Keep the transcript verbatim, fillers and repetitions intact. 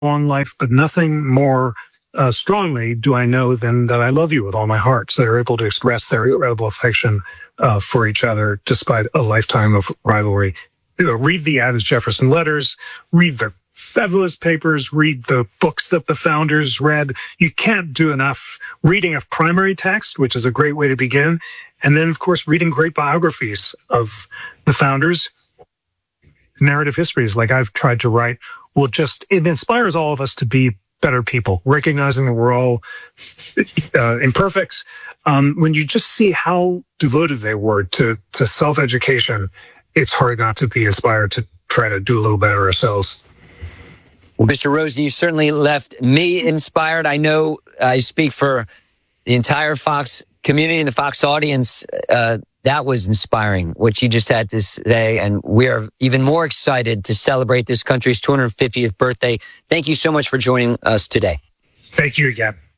long life, but nothing more uh, strongly do I know than that I love you with all my heart. So they're able to express their incredible affection uh, for each other despite a lifetime of rivalry. You know, read the Adams Jefferson letters, read the Federalist Papers, read the books that the founders read. You can't do enough reading of primary text, which is a great way to begin. And then, of course, reading great biographies of the founders. Narrative histories, like I've tried to write, will just, it inspires all of us to be better people, recognizing that we're all uh, imperfect. Um, when you just see how devoted they were to, to self-education, it's hard not to be inspired to try to do a little better ourselves. Well, Mister Rosen, you certainly left me inspired. I know I speak for the entire Fox community and the Fox audience. Uh, that was inspiring, what you just had to say. And we are even more excited to celebrate this country's two hundred fiftieth birthday. Thank you so much for joining us today. Thank you again.